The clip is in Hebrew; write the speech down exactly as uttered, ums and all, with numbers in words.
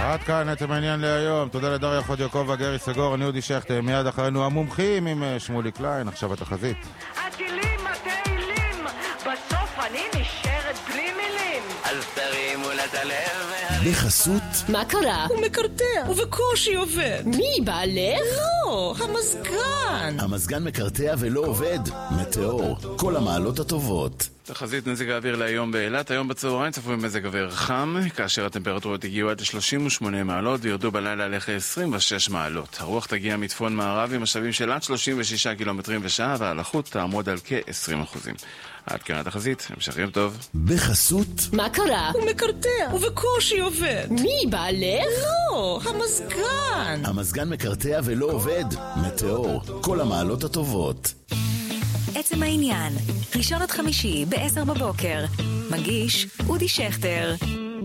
עד כאן עצם העניין להיום. תודה לדריה חודיוקוב וגרי סגור, אני אודי שכטר. מיד אחרינו המומחים עם שמולי קליין. עכשיו התחזית. הטילים, הטילים, בסוף אני נשארת בלי מילים. אז תרימו לה את הלב. בחסות מה קרה? הוא מקרטע ובקושי עובד. מי בעלך? לא, המזגן. המזגן מקרטע ולא עובד. מטאור, כל המעלות הטובות. תחזית מזג האוויר להיום באילת. היום בצהריים צפוי מזג אוויר חם, כאשר הטמפרטורות הגיעו עד ל-שלושים ושמונה מעלות וירדו בלילה ל-עשרים ושש מעלות. הרוח תגיע מצפון מערב עם משאבים של עד שלושים ושישה קילומטרים בשעה, והלחות תעמוד על כ-עשרים אחוזים. עד כאן התחזית, המשך יום טוב. בחסות מה קרה? הוא מקרטע ובקושי עובד. מי בעלך? לא, המזגן. המזגן מקרטע ולא עובד. מטאור, כל המעלות הטובות. עצם העניין, ראשון עד חמישי ב-עשר בבוקר. מגיש אודי שכטר.